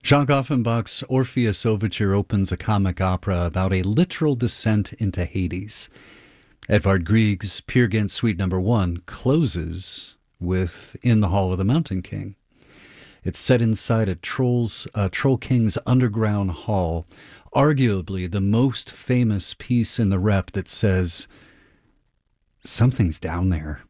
John Offenbach's Orpheus Overture opens a comic opera about a literal descent into Hades. Edvard Grieg's Peer Gynt Suite No. 1 closes with In the Hall of the Mountain King. It's set inside a Troll King's underground hall, arguably the most famous piece in the rep that says, something's down there.